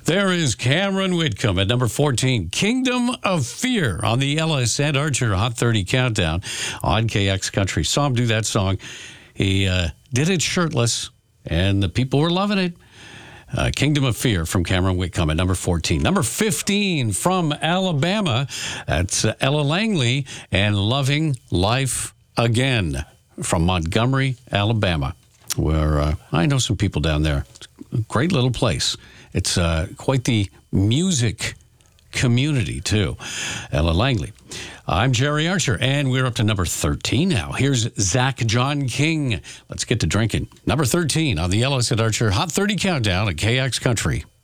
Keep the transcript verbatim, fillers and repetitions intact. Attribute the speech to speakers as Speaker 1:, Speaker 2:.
Speaker 1: There is Cameron Whitcomb at number fourteen, Kingdom of Fear on the Ellis and Archer Hot thirty Countdown on K X Country. Saw him do that song. He uh, did it shirtless, and the people were loving it. Uh, Kingdom of Fear from Cameron Whitcomb at number fourteen. Number fifteen from Alabama, that's uh, Ella Langley and Loving Life Again from Montgomery, Alabama, where uh, I know some people down there. It's a great little place. It's uh, quite the music community, too. Ella Langley. I'm Jerry Archer, and we're up to number thirteen now. Here's Zach John King. Let's get to drinking. Number thirteen on the Ellis and Archer Hot thirty Countdown at K X Country.